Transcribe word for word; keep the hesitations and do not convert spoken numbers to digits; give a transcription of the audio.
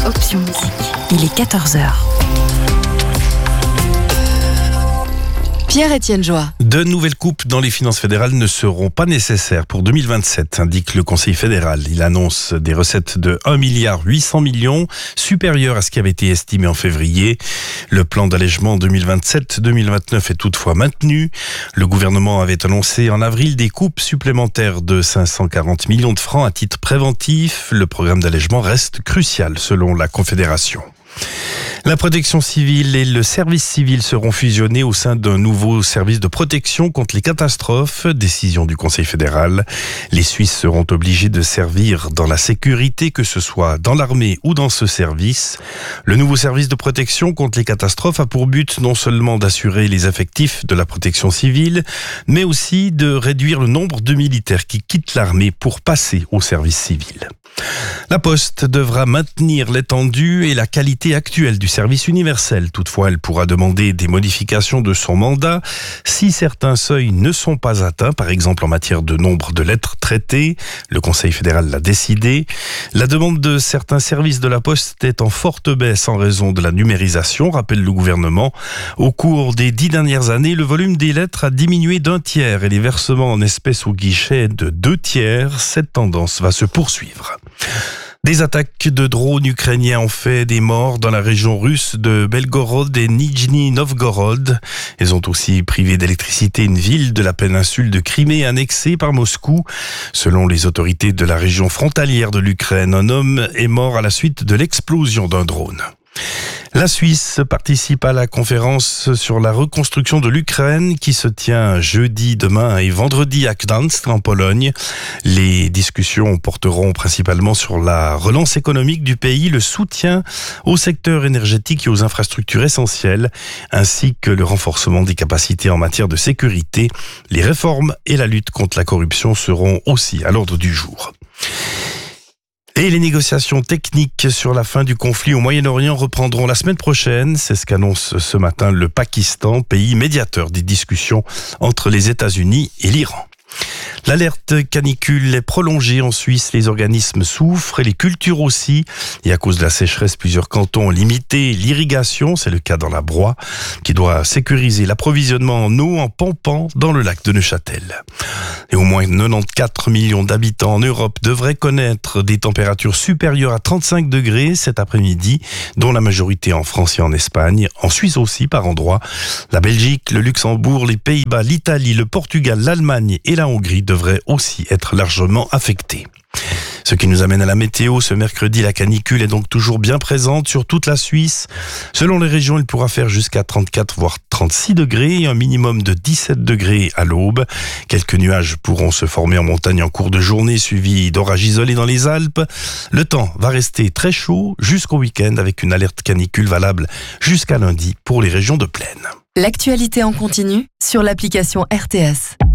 Option musique. Il est quatorze heures. Pierre-Étienne Joie. De nouvelles coupes dans les finances fédérales ne seront pas nécessaires pour deux mille vingt-sept, indique le Conseil fédéral. Il annonce des recettes de un milliard huit cents millions, supérieures à ce qui avait été estimé en février. Le plan d'allègement deux mille vingt-sept deux mille vingt-neuf est toutefois maintenu. Le gouvernement avait annoncé en avril des coupes supplémentaires de cinq cent quarante millions de francs à titre préventif. Le programme d'allègement reste crucial selon la Confédération. La protection civile et le service civil seront fusionnés au sein d'un nouveau service de protection contre les catastrophes, décision du Conseil fédéral. Les Suisses seront obligés de servir dans la sécurité, que ce soit dans l'armée ou dans ce service. Le nouveau service de protection contre les catastrophes a pour but non seulement d'assurer les effectifs de la protection civile, mais aussi de réduire le nombre de militaires qui quittent l'armée pour passer au service civil. La Poste devra maintenir l'étendue et la qualité actuelle du service universel. Toutefois, elle pourra demander des modifications de son mandat si certains seuils ne sont pas atteints, par exemple en matière de nombre de lettres traitées. Le Conseil fédéral l'a décidé. La demande de certains services de la Poste est en forte baisse en raison de la numérisation, rappelle le gouvernement. Au cours des dix dernières années, le volume des lettres a diminué d'un tiers et les versements en espèces au guichet de deux tiers. Cette tendance va se poursuivre. Des attaques de drones ukrainiens ont fait des morts dans la région russe de Belgorod et Nijni Novgorod. Elles ont aussi privé d'électricité une ville de la péninsule de Crimée annexée par Moscou. Selon les autorités de la région frontalière de l'Ukraine, un homme est mort à la suite de l'explosion d'un drone. La Suisse participe à la conférence sur la reconstruction de l'Ukraine qui se tient jeudi, demain et vendredi à Gdańsk en Pologne. Les discussions porteront principalement sur la relance économique du pays, le soutien au secteur énergétique et aux infrastructures essentielles, ainsi que le renforcement des capacités en matière de sécurité. Les réformes et la lutte contre la corruption seront aussi à l'ordre du jour. Et les négociations techniques sur la fin du conflit au Moyen-Orient reprendront la semaine prochaine. C'est ce qu'annonce ce matin le Pakistan, pays médiateur des discussions entre les États-Unis et l'Iran. L'alerte canicule est prolongée en Suisse, les organismes souffrent et les cultures aussi. Et à cause de la sécheresse, plusieurs cantons ont limité l'irrigation, c'est le cas dans la Broye, qui doit sécuriser l'approvisionnement en eau en pompant dans le lac de Neuchâtel. Et au moins quatre-vingt-quatorze millions d'habitants en Europe devraient connaître des températures supérieures à trente-cinq degrés cet après-midi, dont la majorité en France et en Espagne, en Suisse aussi par endroits. La Belgique, le Luxembourg, les Pays-Bas, l'Italie, le Portugal, l'Allemagne et la Hongrie devrait aussi être largement affecté. Ce qui nous amène à la météo. Ce mercredi, la canicule est donc toujours bien présente sur toute la Suisse. Selon les régions, il pourra faire jusqu'à trente-quatre voire trente-six degrés et un minimum de dix-sept degrés à l'aube. Quelques nuages pourront se former en montagne en cours de journée, suivis d'orages isolés dans les Alpes. Le temps va rester très chaud jusqu'au week-end avec une alerte canicule valable jusqu'à lundi pour les régions de plaine. L'actualité en continu sur l'application R T S.